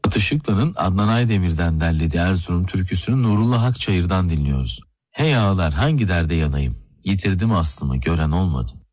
Batı Şıklı'nın Adnan Aydemir'den derlediği Erzurum türküsünü Nurullah Akçayır'dan dinliyoruz. Hey ağalar hangi derde yanayım, yitirdim aslımı gören olmadı.